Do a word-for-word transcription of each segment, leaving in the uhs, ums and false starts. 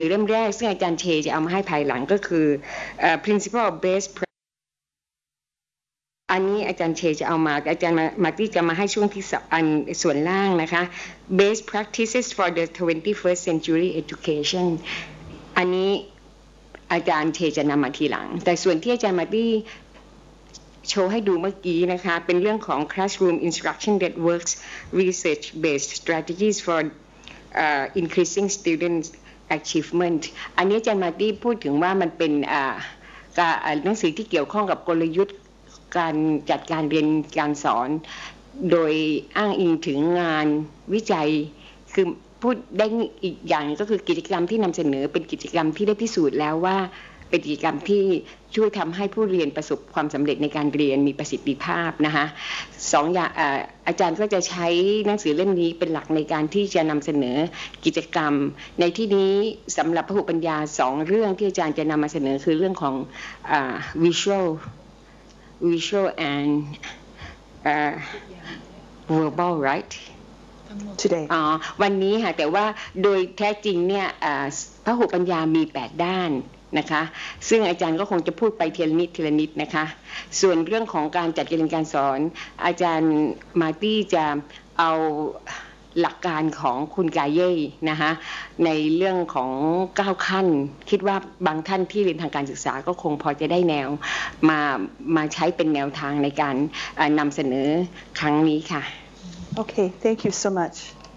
เล่มแรกซึ่งอาจารย์เชจะเอามาให้ภายหลังก็คือ uh, principle of best practice อันนี้อาจารย์เชจะเอามาอาจารย์มาร์ตี้จะมาให้ช่วงที่อันส่วนล่างนะคะ best practices for the twenty-first century education อันนี้อาจารย์เชจะนำมาทีหลังแต่ส่วนที่อาจารย์มาร์ตี้โชว์ให้ดูเมื่อกี้นะคะเป็นเรื่องของ classroom instruction that works research based strategies for uh, increasing students achievement อันนี้อาจารย์มาร์ตี้พูดถึงว่ามันเป็นหนังสือที่เกี่ยวข้องกับกลยุทธ์การจัดการเรียนการสอนโดยอ้างอิงถึงงานวิจัยคือพูดได้อีกอย่างก็คือกิจกรรมที่นำเสนอเป็นกิจกรรมที่ได้พิสูจน์แล้วว่าเป็นกิจกรรมที่ช่วยทำให้ผู้เรียนประสบความสำเร็จในการเรียนมีประสิทธิภาพนะคะสองอย่างอาจารย์ก็จะใช้หนังสือเล่มนี้เป็นหลักในการที่จะนำเสนอกิจกรรมในที่นี้สำหรับพหุปัญญาสองเรื่องที่อาจารย์จะนำมาเสนอคือเรื่องของ uh, visual visual and uh, verbal right today อ๋อวันนี้ค่ะแต่ว่าโดยแท้จริงเนี่ยพหุปัญญามีแปดด้านนะคะซึ่งอาจารย์ก็คงจะพูดไปทีละนิดทีละนิดนะคะส่วนเรื่องของการจัดการเรียนการสอนอาจารย์มาร์ตี้จะเอาหลักการของคุณกาเย่นะคะในเรื่องของเก้าขั้นคิดว่าบางท่านที่เรียนทางการศึกษาก็คงพอจะได้แนวมามาใช้เป็นแนวทางในการนำเสนอครั้งนี้ค่ะ Okay, thank you so much.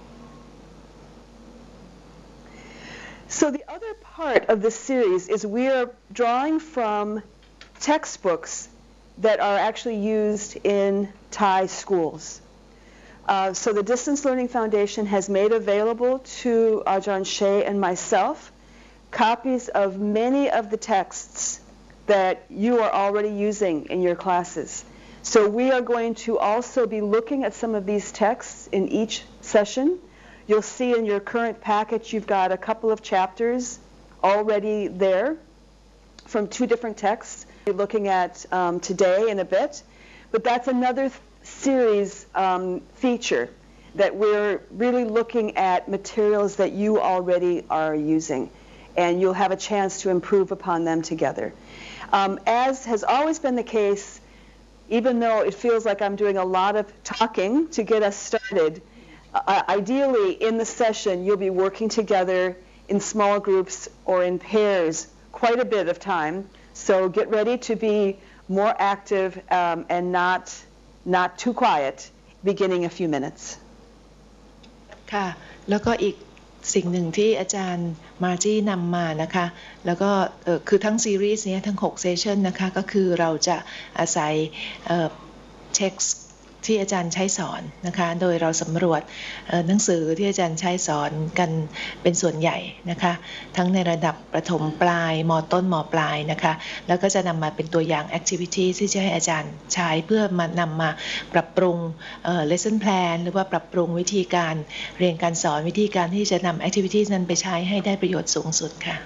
So the other part of this series is we are drawing from textbooks that are actually used in Thai schools. Uh, so the Distance Learning Foundation has made available to Ajahn Shea and myself copies of many of the texts that you are already using in your classes. So we are going to also be looking at some of these texts in each session. You'll see in your current package you've got a couple of chapters already there from two different texts we're looking at um, today in a bit. But that's another th- series um, feature that we're really looking at materials that you already are using. And you'll have a chance to improve upon them together. Um, as has always been the case, even though it feels like I'm doing a lot of talking to get us started, uh, ideally in the session you'll be working together in small groups or in pairs quite a bit of time. So get ready to be more active um, and not, not too quiet, beginning a few minutes. ค่ะแล้วก็อีกสิ่งหนึ่งที่อาจารย์มาร์จี้นำมานะคะแล้วก็คือทั้งซีรีส์นี้ทั้งหกเซสชันนะคะก็คือเราจะอาศัยเท็กซ์ที่อาจารย์ใช้สอนนะคะโดยเราสำรวจหนังสือที่อาจารย์ใช้สอนกันเป็นส่วนใหญ่นะคะทั้งในระดับประถมปลายม.ต้นม.ปลายนะคะแล้วก็จะนำมาเป็นตัวอย่าง activity ที่จะให้อาจารย์ใช้เพื่อมานำมาปรับปรุง lesson plan หรือว่าปรับปรุงวิธีการเรียนการสอนวิธีการที่จะนำ activity นั้นไปใช้ให้ได้ประโยชน์สูงสุดค่ะ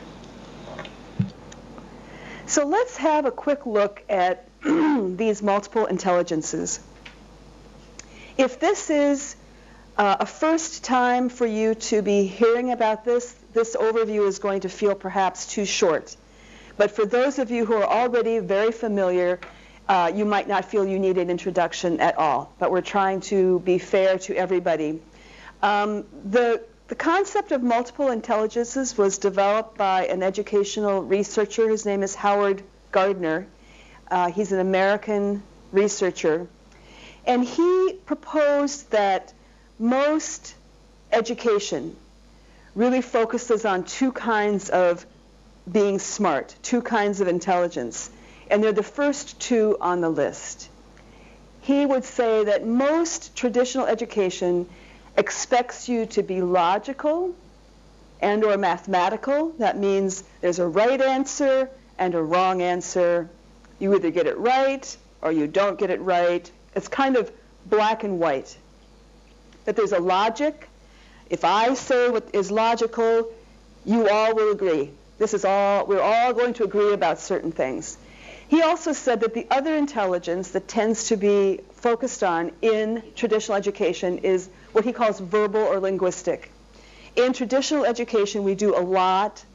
So let's have a quick look at these multiple intelligences. If this is uh, a first time for you to be hearing about this, this overview is going to feel perhaps too short. But for those of you who are already very familiar, uh, you might not feel you need an introduction at all. But we're trying to be fair to everybody. Um, the, the concept of multiple intelligences was developed by an educational researcher. His name is Howard Gardner. Uh, he's an American researcher. And he proposed that most education really focuses on two kinds of being smart, two kinds of intelligence. And they're the first two on the list. He would say that most traditional education expects you to be logical and or mathematical. That means there's a right answer and a wrong answer. You either get it right or you don't get it right. It's kind of black and white. That there's a logic. If I say what is logical, you all will agree. This is all, we're all going to agree about certain things. He also said that the other intelligence that tends to be focused on in traditional education is what he calls verbal or linguistic. In traditional education, we do a lot